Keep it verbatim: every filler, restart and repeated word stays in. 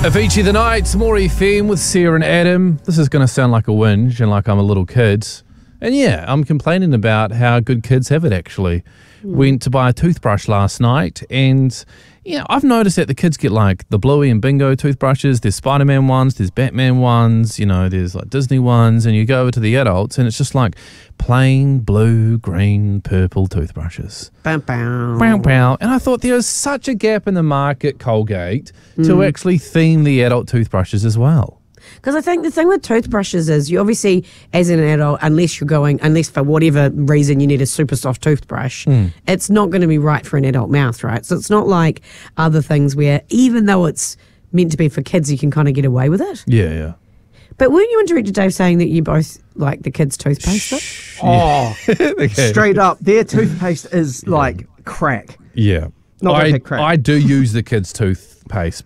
Avicii the Night, More F M with Sarah and Adam. This is going to sound like a whinge and like I'm a little kid. And yeah, I'm complaining about how good kids have it actually. Mm. Went to buy a toothbrush last night and yeah, I've noticed that the kids get like the Bluey and Bingo toothbrushes. There's Spider-Man ones, there's Batman ones, you know, there's like Disney ones, and you go over to the adults and it's just like plain blue, green, purple toothbrushes. Bow, bow. Bow, bow. And I thought there was such a gap in the market, Colgate, mm. to actually theme the adult toothbrushes as well. Because I think the thing with toothbrushes is you obviously, as an adult, unless you're going, unless for whatever reason you need a super soft toothbrush, mm. it's not going to be right for an adult mouth, right? So it's not like other things where even though it's meant to be for kids, you can kind of get away with it. Yeah, yeah. But weren't you and Director Dave saying that you both like the kids' toothpaste? Shh, oh, okay. Straight up, their toothpaste is like crack. Yeah. Not I, like crack. I do use the kids' toothpaste